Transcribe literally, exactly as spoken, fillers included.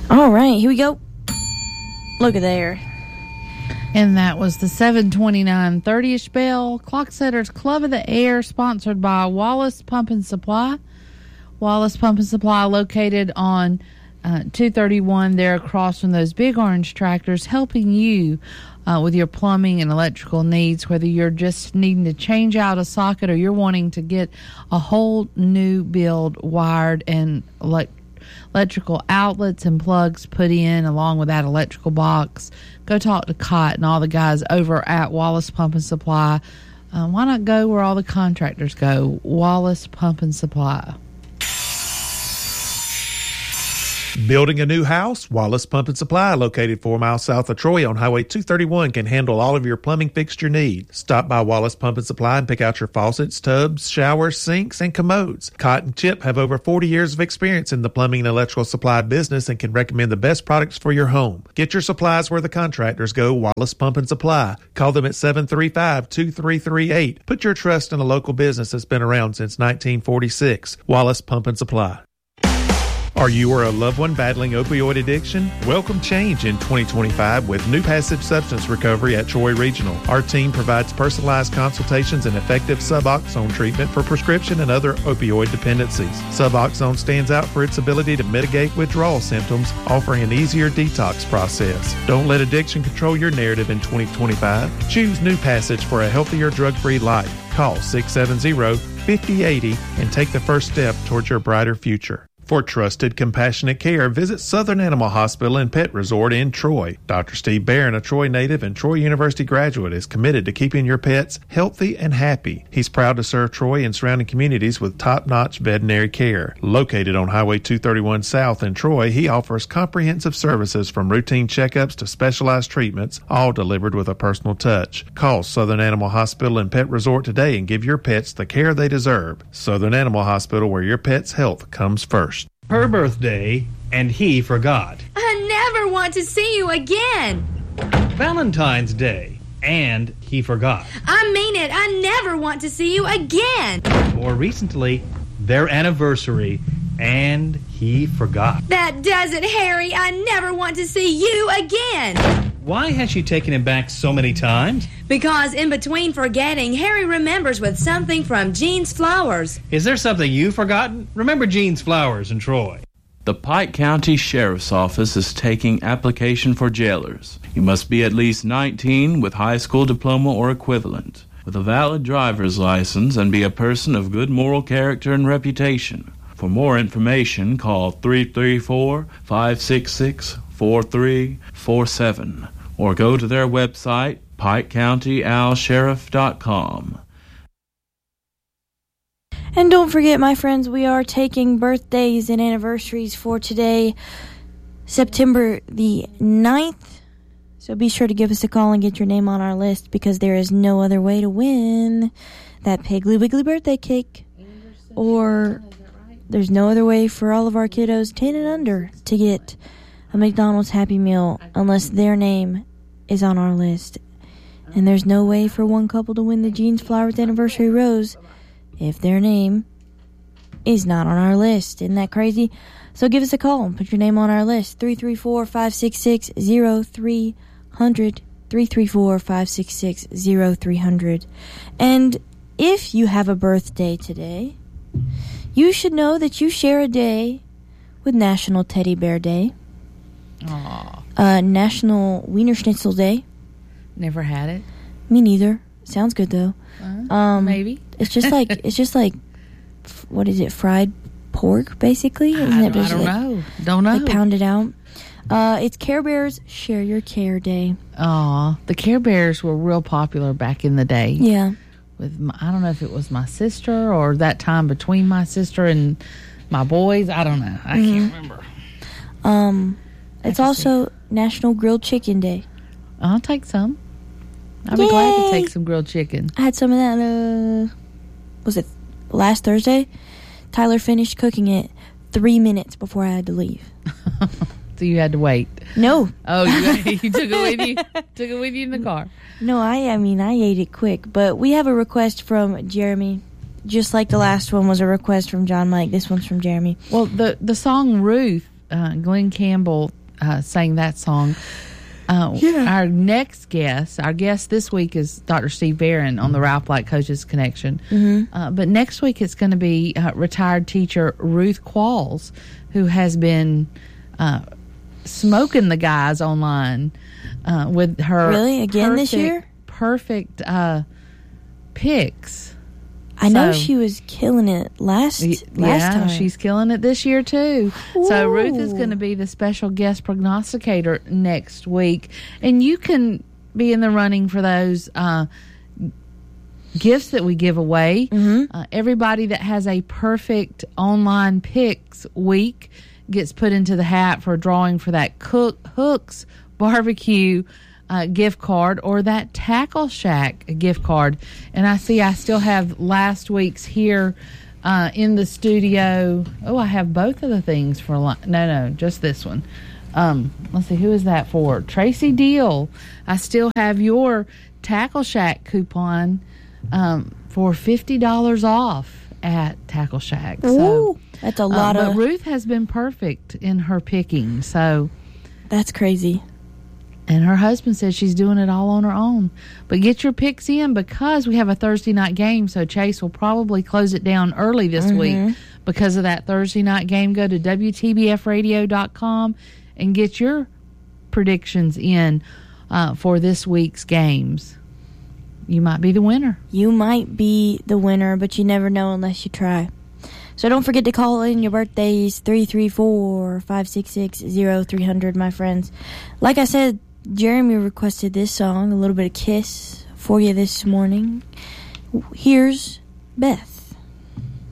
All right, here we go. Look at there. And that was the seven twenty-nine thirty-ish bell. Clock Setters Club of the Air, sponsored by Wallace Pump and Supply. Wallace Pump and Supply, located on uh, two thirty-one there across from those big orange tractors, helping you uh, with your plumbing and electrical needs, whether you're just needing to change out a socket or you're wanting to get a whole new build wired and elect- electrical outlets and plugs put in along with that electrical box. Go talk to Cott and all the guys over at Wallace Pump and Supply. Uh, why not go where all the contractors go? Wallace Pump and Supply. Building a new house? Wallace Pump and Supply, located four miles south of Troy on Highway two thirty-one, can handle all of your plumbing fixture needs. Stop by Wallace Pump and Supply and pick out your faucets, tubs, showers, sinks, and commodes. Cott and Chip have over forty years of experience in the plumbing and electrical supply business and can recommend the best products for your home. Get your supplies where the contractors go. Wallace Pump and Supply. Call them at seven three five, two three three eight. Put your trust in a local business that's been around since nineteen forty-six. Wallace Pump and Supply. Are you or a loved one battling opioid addiction? Welcome change in twenty twenty-five with New Passage Substance Recovery at Troy Regional. Our team provides personalized consultations and effective Suboxone treatment for prescription and other opioid dependencies. Suboxone stands out for its ability to mitigate withdrawal symptoms, offering an easier detox process. Don't let addiction control your narrative in twenty twenty-five. Choose New Passage for a healthier, drug-free life. Call six seven zero, five zero eight zero and take the first step towards your brighter future. For trusted, compassionate care, visit Southern Animal Hospital and Pet Resort in Troy. Doctor Steve Barron, a Troy native and Troy University graduate, is committed to keeping your pets healthy and happy. He's proud to serve Troy and surrounding communities with top-notch veterinary care. Located on Highway two thirty-one South in Troy, he offers comprehensive services from routine checkups to specialized treatments, all delivered with a personal touch. Call Southern Animal Hospital and Pet Resort today and give your pets the care they deserve. Southern Animal Hospital, where your pet's health comes first. Her birthday, and he forgot. I never want to see you again. Valentine's Day, and he forgot. I mean it. I never want to see you again. More recently, their anniversary, and he forgot. That does it, Harry. I never want to see you again. Why has she taken him back so many times? Because in between forgetting, Harry remembers with something from Jean's Flowers. Is there something you've forgotten? Remember Jean's Flowers in Troy. The Pike County Sheriff's Office is taking application for jailers. You must be at least nineteen with high school diploma or equivalent, with a valid driver's license, and be a person of good moral character and reputation. For more information, call three three four, five six six, four three four seven or go to their website, pike county al sheriff dot com. And don't forget, my friends, we are taking birthdays and anniversaries for today, September the ninth. So be sure to give us a call and get your name on our list, because there is no other way to win that Piggly Wiggly birthday cake. Or there's no other way for all of our kiddos ten and under to get a McDonald's Happy Meal unless their name is on our list. And there's no way for one couple to win the Jean's Flowers Anniversary Rose if their name is not on our list. Isn't that crazy? So give us a call and put your name on our list. three three four, five six six, zero three zero zero. three three four, five six six, zero three zero zero. And if you have a birthday today, you should know that you share a day with National Teddy Bear Day. Aww. Uh, National Wiener Schnitzel Day. Never had it. Me neither. Sounds good though. Uh, um, maybe. It's just like it's just like f- what is it? Fried pork, basically. Isn't I, it don't, I don't like, know. Don't know. Like pounded out. Uh, it's Care Bears Share Your Care Day. Aw, the Care Bears were real popular back in the day. Yeah. With my, I don't know if it was my sister or that time between my sister and my boys. I don't know. I mm-hmm. can't remember. Um, it's also see. National Grilled Chicken Day. I'll take some. I'll be Yay. glad to take some grilled chicken. I had some of that, uh, was it last Thursday? Tyler finished cooking it three minutes before I had to leave. So you had to wait? No. Oh, you, you took it with you? Took it with you in the car? No, I, I mean, I ate it quick. But we have a request from Jeremy. Just like the last one was a request from John Mike, this one's from Jeremy. Well, the, the song Ruth, uh, Glenn Campbell uh, sang that song. Uh, Yeah. Our next guest, our guest this week is Doctor Steve Barron on the Ralph Black Coaches Connection. Mm-hmm. Uh, but next week it's going to be uh, retired teacher Ruth Qualls, who has been uh, smoking the guys online uh, with her Really? Again this perfect- year? Perfect uh, picks. I know So- she was killing it last Y- last yeah, time. she's killing it this year too. So Ruth is Ooh. going to be the special guest prognosticator next week, and you can be in the running for those uh, gifts that we give away. Mm-hmm. Uh, everybody that has a perfect online picks week gets put into the hat for a drawing for that Cook Hooks barbecue uh, gift card or that Tackle Shack gift card. And I see I still have last week's here uh, in the studio. Oh, I have both of the things for li- no, no, just this one. Um, let's see, who is that for? Tracy Deal. I still have your Tackle Shack coupon um, for fifty dollars off at Tackle Shack. So, Ooh, that's a lot uh, of. But Ruth has been perfect in her picking. So, That's crazy. and her husband says she's doing it all on her own. But get your picks in because we have a Thursday night game. So Chase will probably close it down early this Mm-hmm. week because of that Thursday night game. Go to W T B F radio dot com and get your predictions in uh, for this week's games. You might be the winner. You might be the winner, but you never know unless you try. So don't forget to call in your birthdays, three three four, five six six, zero three hundred, my friends. Like I said, Jeremy requested this song, a little bit of Kiss, for you this morning. Here's Beth.